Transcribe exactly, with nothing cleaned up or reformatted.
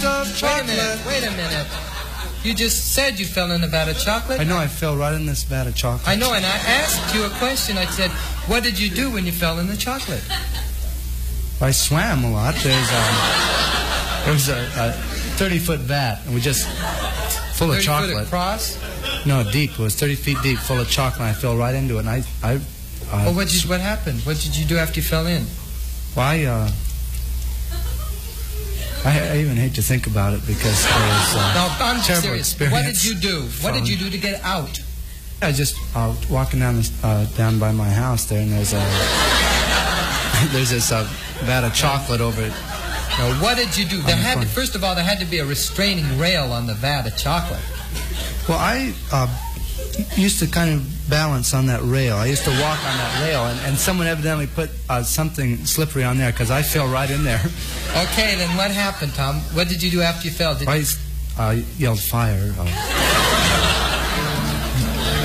of chocolate. Wait a minute, wait a minute. You just said you fell in a vat of chocolate? I know, I fell right in this vat of chocolate. I know, and I asked you a question. I said, what did you do when you fell in the chocolate? I swam a lot. There's a, there was a thirty-foot vat, and we just full of chocolate. thirty foot across? No, deep. It was thirty feet deep, full of chocolate. And I fell right into it, and I... I uh, well, what, did, what happened? What did you do after you fell in? Well, I... Uh, I, I even hate to think about it because it was uh, no, I'm terrible serious. experience. What did you do? What did you do to get out? I was just uh, walking down this, uh, down by my house there, and there's a there's this uh, vat of chocolate over it. Now, what did you do? There had to, first of all, there had to be a restraining rail on the vat of chocolate. Well, I uh, used to kind of balance on that rail. I used to walk on that rail, and, and someone evidently put uh, something slippery on there because I fell right in there. Okay, then what happened, Tom? What did you do after you fell? Did I you... uh, yelled fire. Uh,